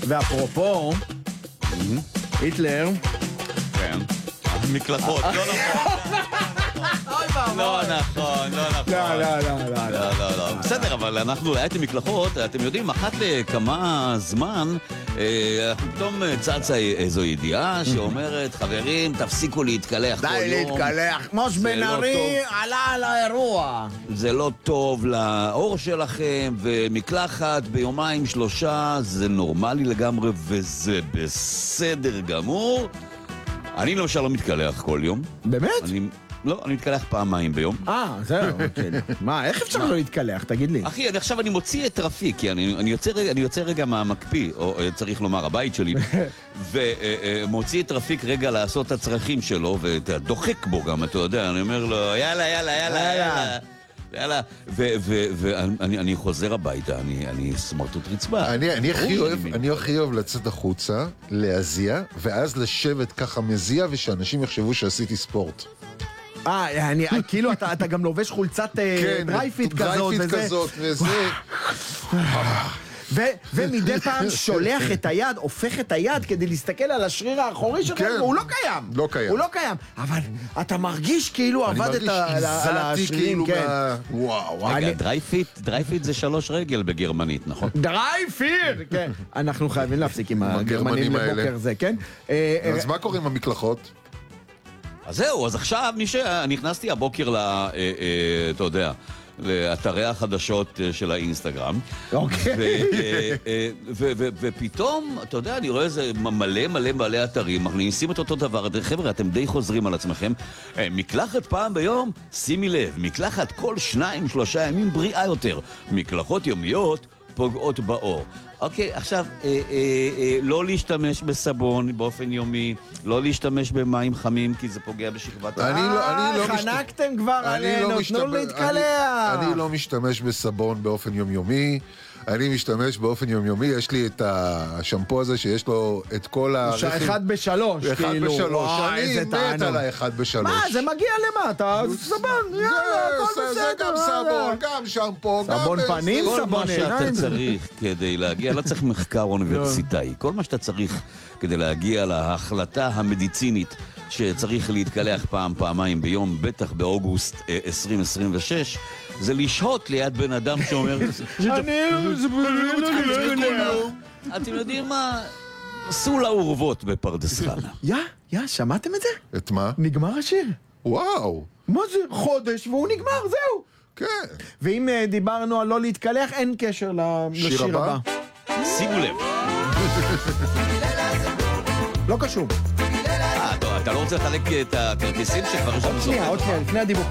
ואפרופו, היטלר. כן. מקלחות, לא נכון. לא נכון. לא. בסדר, אבל אנחנו הייתם מקלחות, אתם יודעים, אחת לכמה זמן, פתאום צצה איזו ידיעה שאומרת, חברים, תפסיקו להתקלח כל יום. די להתקלח. מוש בן ארי עלה על האירוע. זה לא טוב לאור שלכם, ומקלחת ביומיים 3 זה נורמלי לגמרי, וזה בסדר גמור. אני למשל לא מתקלח כל יום. באמת? לא, אני מתקלח פעמיים ביום. זהו, כן. מה, איך אפשר לא להתקלח? תגיד לי. אחי, עכשיו אני מוציא את רפיק, כי אני יוצא רגע מהמקפיא, או צריך לומר, הבית שלי, ומוציא את רפיק רגע לעשות את הצרכים שלו, ודוחק בו גם, אתה יודע, אני אומר לו, יאללה, ואני חוזר הביתה, אני סמרטוט רצפה. אני הכי אוהב לצאת החוצה, להזיע, ואז לשבת ככה מזיע, ושאנשים יחשבו שעשיתי ספורט. כאילו אתה גם לובש חולצת דרייפיט כזאת וזה. ומדי פעם שולח את היד, הופך את היד כדי להסתכל על השריר האחורי שלך, והוא לא קיים. הוא לא קיים. אבל אתה מרגיש כאילו עבדת על השרירים. וואו. רגע, דרייפיט זה 3 רגל בגרמנית, נכון? דרייפיט! כן. אנחנו חייבים להפסיק עם הגרמנים לבוקר זה, כן? אז מה קורה עם המקלחות? אז זהו, אז עכשיו נכנסתי הבוקר אתה יודע, לאתרי החדשות של האינסטגרם. אוקיי. ופתאום, אתה יודע, אני רואה איזה מלא אתרים, מכניסים את אותו דבר. חבר'ה, אתם די חוזרים על עצמכם. מקלחת פעם ביום, שימי לב, מקלחת כל 2-3 ימים בריאה יותר. מקלחות יומיות פוגעות באור. אוקיי, עכשיו, לא להשתמש בסבון באופן יומי, לא להשתמש במים חמים, כי זה פוגע בשכבת... חנקתם כבר עלינו, תנו להתקלח. אני לא משתמש בסבון באופן יומיומי, אני משתמש באופן יומיומי, יש לי את השמפו הזה שיש לו את כל הרכיב... 1 ב-3, כאילו. 1 ב-3, אני מת על ה-1 ב-3. מה, זה מגיע למטה, סבון, יאללה, הכל בסדר. זה גם סבון, גם שמפו, גם... סבון פנים, סבון עיניים. כל מה שאתה צריך כדי להגיע, לא צריך מחקר אוניברסיטאי, כל מה שאתה צריך כדי להגיע להחלטה המדיצינית שצריך להתקלח פעמיים ביום, בטח באוגוסט 2026, זה לשהות ליד בן אדם שאומר אתם יודעים מה? עשו לאורוות בפרדס חנה. שמעתם את זה? את מה? נגמר השיר. וואו. מה זה? חודש והוא נגמר, זהו. כן. ואם דיברנו על לא להתקלח, אין קשר לשיר הבא. שימו לב. לא קשור. אתה לא רוצה לחלק את הכרטיסים שכבר יש לנו סוף? עוד שנייה, לפני הדיווח.